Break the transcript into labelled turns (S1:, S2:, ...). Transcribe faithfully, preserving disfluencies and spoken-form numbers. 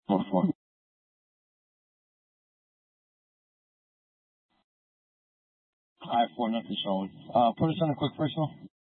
S1: Four, four. All right, four, nothing showing. Uh, put us on a quick personal.